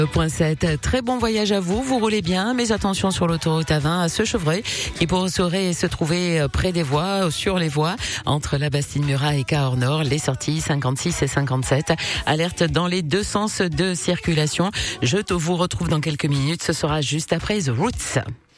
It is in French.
Point 7. Très bon voyage à vous. Vous roulez bien, mais attention sur l'autoroute A20 à Sechevray, qui pourrait se trouver près des voies, sur les voies, entre la Bastide-Murat et Cahors Nord. Les sorties 56 et 57. Alerte dans les deux sens de circulation. Je vous retrouve dans quelques minutes. Ce sera juste après The Roots.